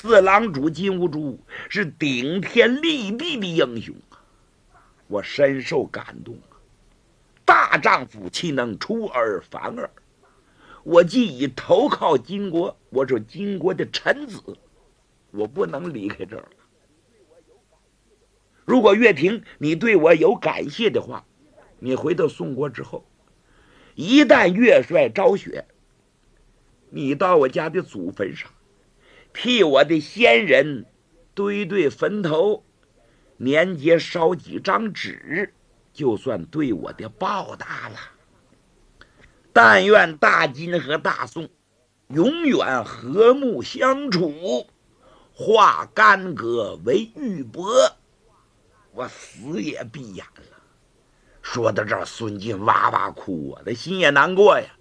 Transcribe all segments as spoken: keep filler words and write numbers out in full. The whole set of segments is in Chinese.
四郎主金兀术是顶天立地的英雄啊，我深受感动啊！大丈夫岂能出尔反尔？我既已投靠金国，我是金国的臣子，我不能离开这儿了。如果岳霆你对我有感谢的话，你回到宋国之后，一旦岳帅昭雪，你到我家的祖坟上，替我的先人堆堆坟头，年节烧几张纸，就算对我的报答了。但愿大金和大宋永远和睦相处，化干戈为玉帛，我死也闭眼了。说到这儿，孙晋哇哇哭啊，他心也难过呀。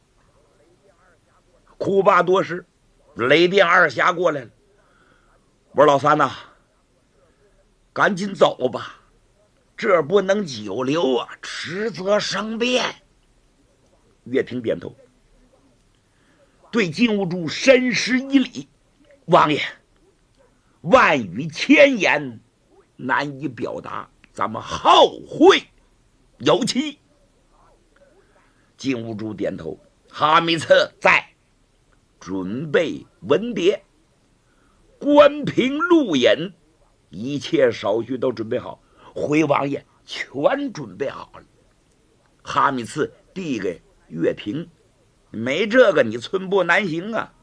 哭罢多时，雷电二侠过来了，我说老三呐、啊，赶紧走吧，这不能久留啊，迟则生变。岳霆点头，对金兀术深施一礼：“王爷，万语千言难以表达，咱们后会有期。”金兀术点头：“哈密策在，准备文牒，关平陆引，一切手续都准备好。回王爷，全准备好了。”哈密策递给岳霆：“没这个，你寸步难行啊！”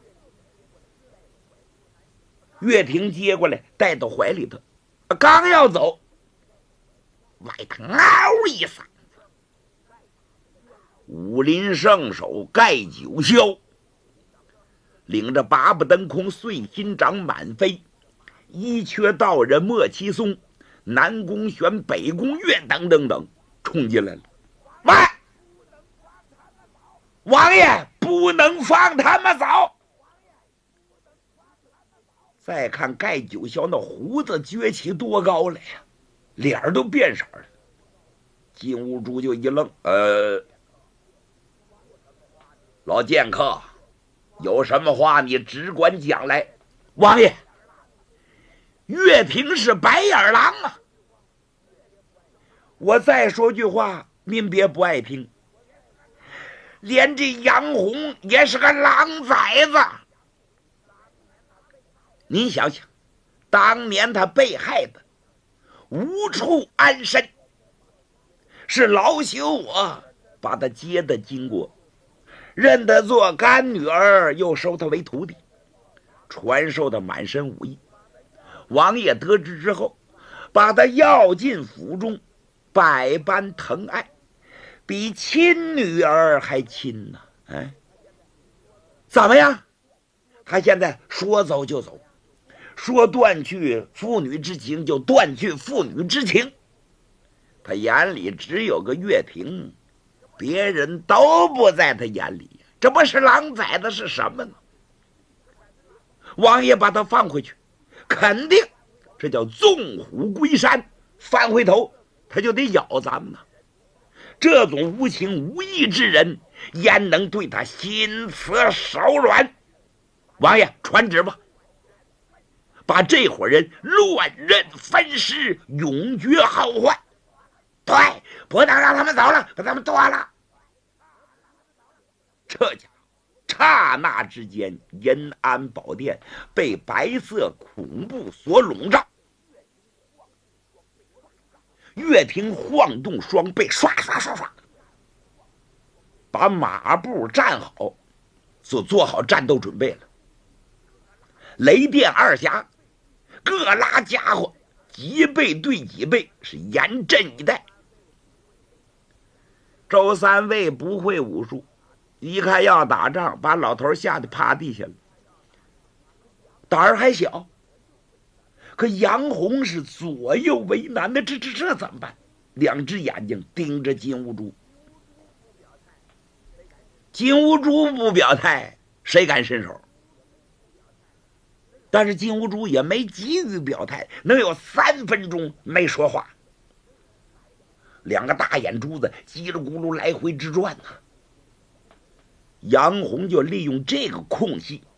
岳霆接过来，带到怀里头，刚要走，外头嗷一嗓子，武林圣手盖九霄领着八不登空、碎心掌满飞、一缺道人莫七松、南宫玄、北宫岳等等等冲进来了。喂！王爷不能放他们走！再看盖九霄那胡子撅起多高来呀，脸都变色了。金兀术就一愣，呃，老剑客，有什么话你只管讲来。王爷，岳霆是白眼狼啊！我再说句话，您别不爱听。连这杨红也是个狼崽子。您想想，当年他被害的无处安身，是老朽我把他接的金国，认他做干女儿，又收他为徒弟，传授他满身武艺。王爷得知之后，把他要进府中，百般疼爱，比亲女儿还亲呢、啊。哎，怎么样？他现在说走就走，说断去父女之情就断去父女之情。他眼里只有个岳霆，别人都不在他眼里。这不是狼崽子是什么呢？王爷把他放回去，肯定这叫纵虎归山，翻回头他就得咬咱们呢。这种无情无义之人，焉能对他心慈手软？王爷传旨吧，把这伙人乱刃分尸，永绝后患。对，不能让他们走了，把他们剁了。这家伙刹那之间，延安宝殿被白色恐怖所笼罩。岳霆晃动双臂，刷刷刷刷，把马步站好，就做好战斗准备了。雷电二侠各拉家伙，几倍对几倍，是严阵以待。周三卫不会武术，一看要打仗，把老头吓得趴地下了，胆儿还小。可杨红是左右为难的，这这这怎么办？两只眼睛盯着金兀术。金兀术不表态，谁敢伸手？但是金兀术也没急于表态，能有三分钟没说话。两个大眼珠子叽里咕噜来回直转呢、啊。杨红就利用这个空隙，